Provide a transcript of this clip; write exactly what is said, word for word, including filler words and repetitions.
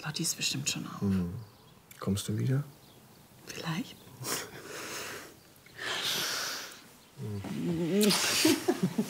Lotti ist bestimmt schon auf. Hm. Kommst du wieder? Vielleicht.